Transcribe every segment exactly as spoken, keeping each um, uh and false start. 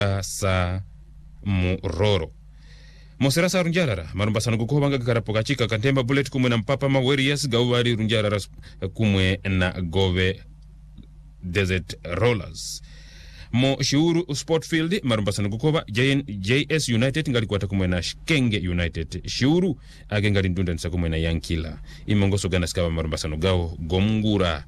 sa muroro Mosirasa runjarara marumbasano kukuhobanga kakarapoka chika kantemba bullet kumwe na mpapa ma warriors gauwari runjarara kumwe na gove desert rollers mo shiuru sport field marumbasano kukoba J S United ngali kwata kumwe na Shikenge United shiuru age ngali ndunda nisa kumwe na Yankila imongoso gana skaba marumbasano gao gomngura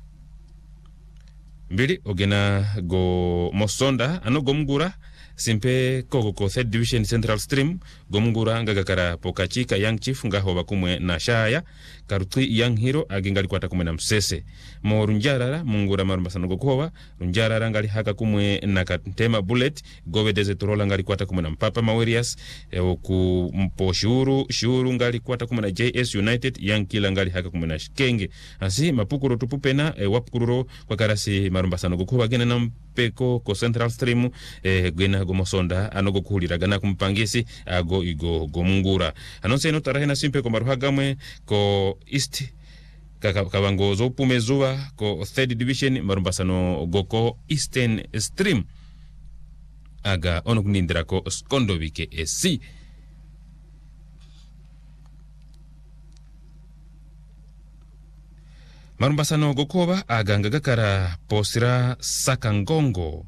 mbili ogena go Mosonda ano gomngura simpe koko ko third division Central Stream gomngura ngagakara pokachika Young Chief ngaho bakumwe na Shaya karuti Young Hero agengali kwata kumwe na Msese mo runjarara mungura marumbasano gokowa runjarara ngali haka kumwe na Katema Bullet Gove Desert Roller ngali kwata kumwe na Mpapa Warriors e, ku mpo shuru shuru ngali kwata kumwe na J S United Young Killer ngali haka kumwe na Shikenge asi mapukuro tupupena e, wapukuro kwa karasi marumbasano gokowa gena na mpeko ko Central Stream e, gena gomosonda anogo kuhulira gana kumpangisi ago igo gomungura anonse ino tarahena simpe ko maruhagamwe ko East kabangozo pumezuwa ko third division marumbasano goko Eastern Stream aga ono kunindira ko Skondovike S C marumbasano gokoba aga ngagakara posira Sakangongo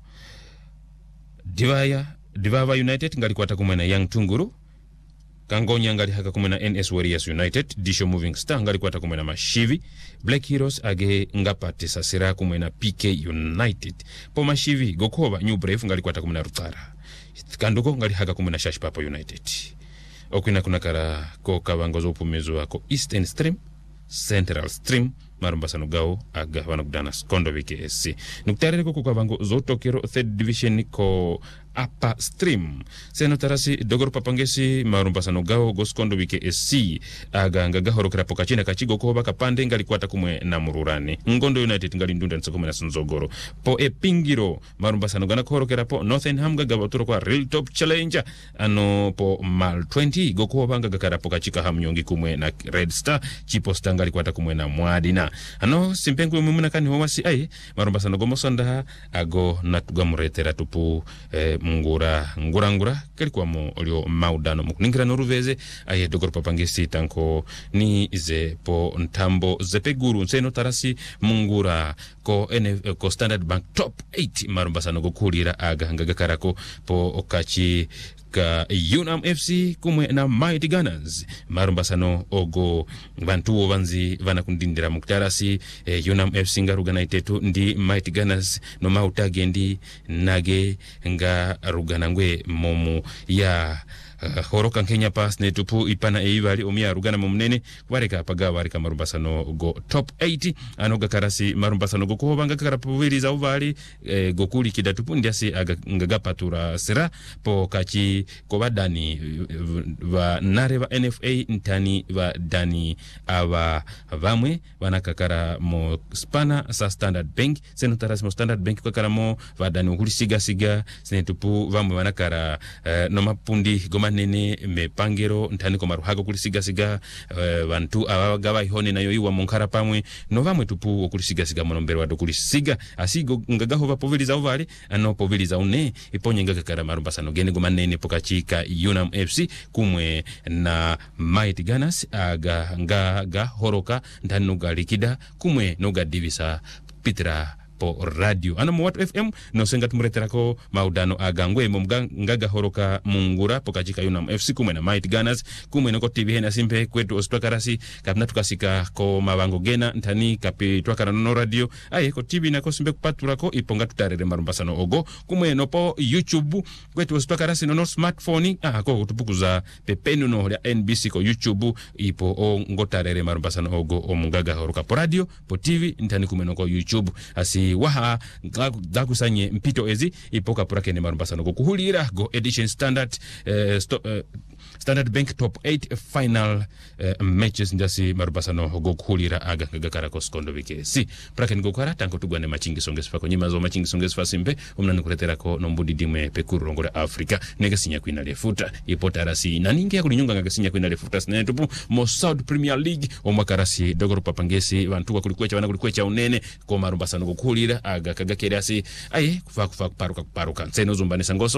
Divaya Divava United ngali kwata kumwe na Young Tunguru Kangonya ngali haka kumwe na N S Warriors United Disho Moving Star ngali kwata kumwe na Mashivi Black Heroes age ngapate sasira kumwe na P K United po Mashivi gokoba New Brave ngali kwata kumwe na Rutara Kanduko ngali haka kumwe na Shash Papa United okwina kunakara ko kabangozo pumezo ko Eastern Stream Central Stream marumbasano gao aga wanakudana Skondovike S C nuktarere ko kabango zotokero third division ko Upper Stream seno tarasi dogoro papangesi marumbasano gao go Skondovike S C aga ngagahoro kira pokachina kachigo ko baka pande ngali kwata kumwe na Mururani Ngondo United ngali ndunda nsakumwe na Sonzogoro po Epingiro marumbasano gana ko kira po Northenham gaga baturo kwa Real Top Challenger ano po Mal twenty go ko banga gakara pokachika hamnyongi kumwe na Red Star Chiposta ngali kwata kumwe na Mwadina ano simpengu mumuna kani wawasi ai marumbasano gomosonda ago natugamuretera tupu eh, ngura ngura ngura kelikuwa mo olio maudano mukuningira noruveze aye dogoro papangesi tanko ni ze po ntambo zepeguru nseno tarasi mungura ko N F, ko Standard Bank top eight marumbasano gokulira aga ngagakarako po okachi ka Unam F C kumwe na Mighty Gunners marumbasano ogo bantu vanzi vana kundindira muktarasi eh, Unam F C ngarugana itetu ndi Mighty Gunners no mautage ndi nage nga rugana ngwe momu ya Uh, horoka Kenya pass ne tupu ipana eivali omia rugana mumnene wareka paga wareka marumbasano go top eight anoga karasi marumbasano go kohobanga karapuviri za uvali eh, gokuli kidatupu ndiasi ngagapatura sira po kachi kobadani va nare va N F A ntani va dani ava vamwe vanakakara mo spana sa Standard Bank seno tarasi mo Standard Bank kakara mo va dani ukuli siga siga sene tupu vamwe vanakara uh, no mapundi goma nene me pangero ntani ko maruhago kulisiga siga uh, bantu abagaba ihone nayo iwa munkara pamwe no vamwe tupu okulisiga siga monombero wado kulisiga asigo ngagaho vapoviliza ovale ano poviliza une iponye ngakakara marumbasano gene goma nene pokachika Unam F C kumwe na Mighty Gunners aga ngaga horoka ntani noga likida kumwe noga divisa pitra po radio ana mo Watu F M no senga tumuretera ko maudano agangwe mo ngaga horoka mungura pokachika Unam F C kumwe na Mighty Gunners kumwe no ko T V hena simpe kwetu ostwakarasi kapna tukasika ko mabango gena ntani kapi twakara no radio aye ko T V na ko simpe kupatura ko iponga tutarere marumbasano ogo kumwe no po YouTube kwetu ostwakarasi no, no smartphone ah ko tupukuza pepenu no ya N B C ko YouTube ipo o ngotarere marumbasano ogo o mungaga horoka po radio po T V ntani kumwe no ko YouTube asi waha dakusanye mpito ezi ipoka purake ne marumbasano go kuhulira go edition standard eh, sto, eh, Standard Bank top eight final uh, matches ndasi marubasano gokuhulira aga ngagakara koskondo vikesi prake ngokara tanko tugwane machingi songesfa konyima zo machingi songesfa simpe umnani kuleterako nombudi dimwe pekuru rongore Afrika negasinya kwina lefuta ipotarasi naningi ya kulinyunga ngagasinya kwina lefuta sinetupu mo South Premier League omakarasi dogoro papangesi vantuwa kulikwecha wana kulikwecha unene ko marubasano gokuhulira aga kagakerasi aye kufa kufa kuparuka kuparuka nseno zumbane sangoso